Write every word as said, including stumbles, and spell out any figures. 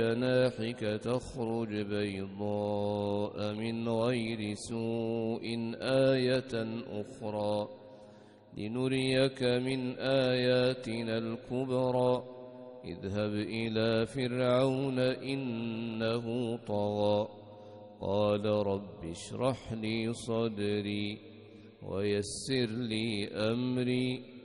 جناحك تخرج بيضاء من غير سوء آية أخرى لنريك من آياتنا الكبرى اذهب إلى فرعون إنه طغى قال رب اشرح لي صدري ويسر لي أمري